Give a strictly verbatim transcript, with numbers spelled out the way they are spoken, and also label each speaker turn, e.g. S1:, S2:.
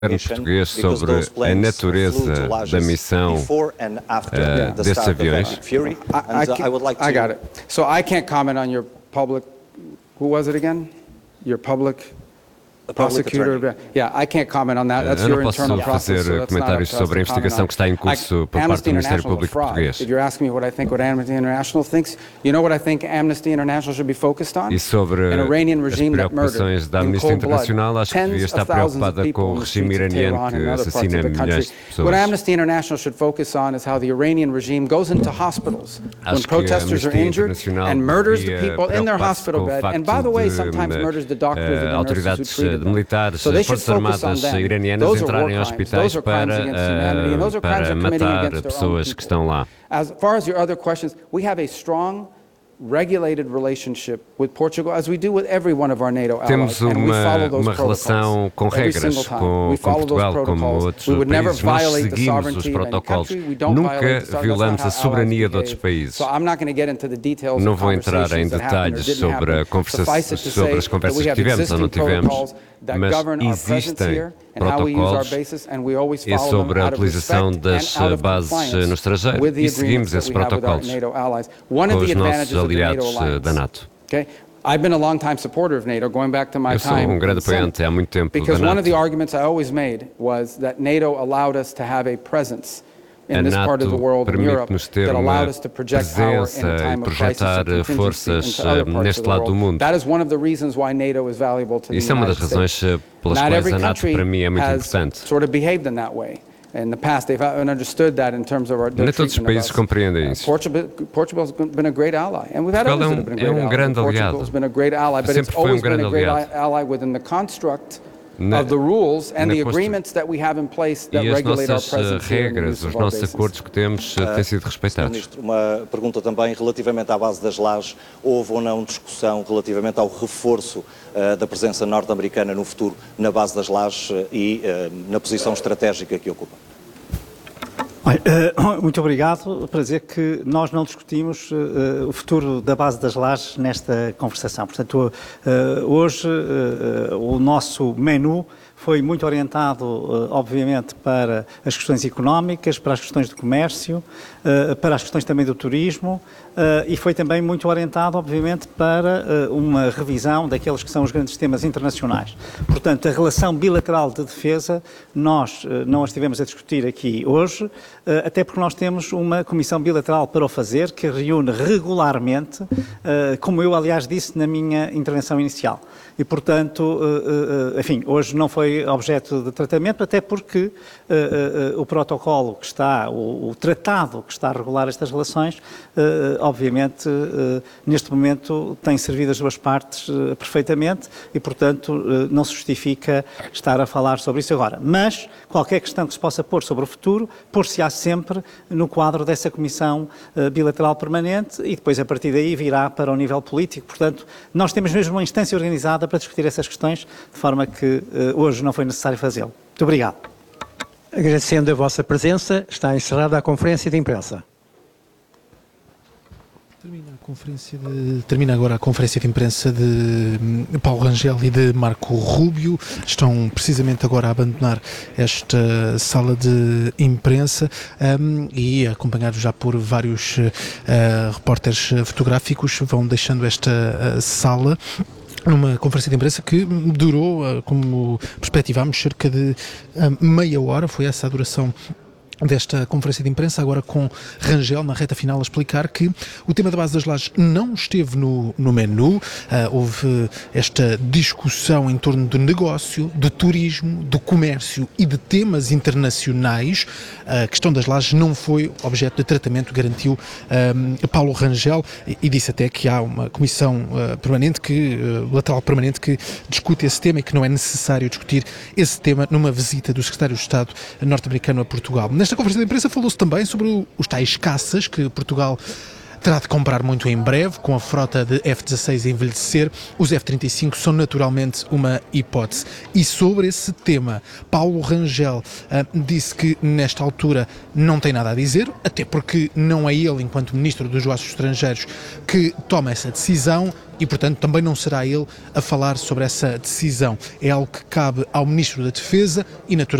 S1: português sobre a natureza da missão uh, desses aviões.
S2: I, I, I got it. So I can't comment on your public, who was it again? Your public prosecutor? Yeah, I can't comment on that. That's
S1: Eu
S2: your
S1: não posso
S2: internal process.
S1: fazer
S2: So
S1: comentários sobre a investigação que está em curso por parte do Ministério Público Português.
S2: If you're asking me what I think what Amnesty International thinks, you know what I think Amnesty International should be focused on?
S1: E sobre
S2: An Iranian
S1: as
S2: regime that
S1: preocupações da
S2: murdered in
S1: Amnistia
S2: cold blood
S1: Internacional, acho que devia
S2: tens
S1: estar
S2: of thousands of
S1: preocupada
S2: people
S1: com
S2: in
S1: o
S2: the
S1: regime
S2: streets of
S1: iraniano
S2: Tehran and
S1: que
S2: other parts
S1: assassina
S2: of the country.
S1: milhares de pessoas.
S2: What Amnesty International should focus on is how the Iranian regime goes into hospitals when
S1: Acho que a
S2: protesters are
S1: Amnistia
S2: injured
S1: Internacional
S2: and murders the
S1: devia
S2: people in their
S1: preocupar-se
S2: hospital
S1: com o
S2: bed.
S1: facto
S2: And by the way,
S1: de,
S2: sometimes
S1: eh,
S2: murders the doctors and the nurses who
S1: autoridades
S2: treated them.
S1: militares,
S2: So they should
S1: forças
S2: focus on
S1: armadas
S2: them.
S1: iranianas
S2: Those are war
S1: entrarem em
S2: crimes.
S1: hospitais
S2: Those are crimes
S1: para,
S2: against humanity, and those are crimes
S1: para
S2: they're committing
S1: matar
S2: against their own
S1: pessoas que
S2: people.
S1: estão lá.
S2: As far as your other questions, we have a strong regulated relationship with Portugal, as we do with every one of our NATO allies.
S1: Temos
S2: and we
S1: uma,
S2: follow those
S1: uma relação com
S2: every
S1: regras
S2: single time.
S1: com,
S2: We
S1: com
S2: follow those
S1: Portugal, como
S2: protocols.
S1: outros
S2: We would never
S1: países. Nós
S2: violate the
S1: seguimos os
S2: sovereignty of any
S1: protocolos.
S2: country. We don't
S1: Nunca
S2: violate the,
S1: violamos a
S2: that's not how
S1: soberania
S2: allies
S1: de outros
S2: behave.
S1: países.
S2: So I'm not going to get into the details
S1: Não
S2: of
S1: vou entrar em
S2: conversations that happened or
S1: detalhes
S2: didn't
S1: sobre, a
S2: happen.
S1: conversa
S2: Suffice it to
S1: sobre
S2: say
S1: as conversas
S2: that we
S1: que
S2: have
S1: tivemos ou não
S2: existing
S1: tivemos,
S2: protocols that
S1: mas
S2: govern our presence
S1: existem
S2: here and how we use our
S1: protocolos
S2: bases, and we always
S1: e
S2: follow
S1: sobre
S2: them
S1: a
S2: out of
S1: utilização
S2: respect
S1: das
S2: and out of
S1: bases
S2: compliance
S1: no estrangeiro
S2: with the
S1: e seguimos
S2: agreements that
S1: esses
S2: we have with our
S1: protocolos
S2: NATO allies. One
S1: com
S2: of
S1: os
S2: the
S1: nossos
S2: advantages of the NATO
S1: aliados
S2: alliance.
S1: da NATO.
S2: Okay? I've been a long-time supporter of NATO, going back to my
S1: Eu sou
S2: time
S1: um grande
S2: in Senate,
S1: apoiante há muito tempo da
S2: because one of the
S1: NATO.
S2: arguments I always made was that NATO allowed us to have a presence
S1: A
S2: in this part of the
S1: NATO
S2: world in Europe
S1: permite-nos ter
S2: that
S1: uma
S2: allowed us to project power in
S1: presença
S2: a
S1: e
S2: time of crisis
S1: projetar
S2: and contingency
S1: forças
S2: into other parts
S1: neste
S2: of the
S1: lado do
S2: world.
S1: mundo.
S2: That is one of the reasons why NATO is valuable to the
S1: Isso é uma
S2: United
S1: das razões
S2: States.
S1: pelas
S2: Not
S1: quais
S2: every
S1: a NATO
S2: country
S1: para mim é muito
S2: has
S1: importante.
S2: sort of behaved in that way. In the past, they've understood that in terms of our
S1: Nem todos os
S2: treatment of
S1: países
S2: us.
S1: compreendem
S2: Uh,
S1: isso.
S2: Portugal, Portugal's been a great ally, and we've had
S1: Portugal
S2: others
S1: é um-
S2: that have been
S1: é um
S2: great allies.
S1: grande aliado.
S2: Portugal's been a great ally, but it's
S1: Sempre foi um
S2: always been
S1: grande
S2: a great
S1: aliado.
S2: ally within the construct
S1: Na-
S2: of the rules and
S1: na
S2: the
S1: constru-
S2: agreements that we have in place that
S1: E as
S2: regulate our
S1: nossas uh,
S2: presence here and the
S1: regras,
S2: use
S1: os
S2: of our
S1: nossos
S2: bases.
S1: acordos que temos uh, têm sido respeitados.
S3: Ministro, uma pergunta também relativamente à base das lajes. Houve ou não discussão relativamente ao reforço uh, da presença norte-americana no futuro na base das lajes uh, e uh, na posição estratégica que ocupa?
S4: Muito obrigado. Para dizer que nós não discutimos uh, o futuro da base das lajes nesta conversação. Portanto, uh, hoje uh, o nosso menu foi muito orientado, uh, obviamente, para as questões económicas, para as questões do comércio, uh, para as questões também do turismo uh, e foi também muito orientado, obviamente, para uh, uma revisão daqueles que são os grandes temas internacionais. Portanto, a relação bilateral de defesa, nós uh, não a estivemos a discutir aqui hoje, uh, até porque nós temos uma comissão bilateral para o fazer, que reúne regularmente, uh, como eu, aliás, disse na minha intervenção inicial. E, portanto, uh, uh, enfim, hoje não foi objeto de tratamento, até porque uh, uh, o protocolo que está, o, o tratado que está a regular estas relações, uh, obviamente, uh, neste momento tem servido as duas partes uh, perfeitamente e, portanto, uh, não se justifica estar a falar sobre isso agora. Mas, qualquer questão que se possa pôr sobre o futuro, pôr-se-á sempre no quadro dessa comissão uh, bilateral permanente e depois, a partir daí, virá para o nível político. Portanto, nós temos mesmo uma instância organizada para discutir essas questões, de forma que uh, hoje não foi necessário fazê-lo. Muito obrigado.
S5: Agradecendo a vossa presença, está encerrada a conferência de imprensa.
S6: Termina, a conferência de, termina agora a conferência de imprensa de Paulo Rangel e de Marco Rubio. Estão precisamente agora a abandonar esta sala de imprensa um, e acompanhados já por vários uh, repórteres fotográficos, vão deixando esta uh, sala. Numa conferência de imprensa que durou, como perspectivámos, cerca de meia hora. Foi essa a duração desta conferência de imprensa, agora com Rangel na reta final a explicar que o tema da base das lajes não esteve no, no menu. Uh, houve esta discussão em torno de negócio, de turismo, de comércio e de temas internacionais. A questão das lajes não foi objeto de tratamento, garantiu um, Paulo Rangel, e, e disse até que há uma comissão uh, permanente, que, uh, lateral permanente, que discute esse tema e que não é necessário discutir esse tema numa visita do secretário de Estado norte-americano a Portugal. Nesta conferência de imprensa falou-se também sobre os tais caças que Portugal terá de comprar muito em breve, com a frota de F dezasseis a envelhecer. Os F trinta e cinco são naturalmente uma hipótese. E sobre esse tema, Paulo Rangel uh, disse que nesta altura não tem nada a dizer, até porque não é ele, enquanto Ministro dos Negócios Estrangeiros, que toma essa decisão e, portanto, também não será ele a falar sobre essa decisão. É algo que cabe ao Ministro da Defesa e, naturalmente,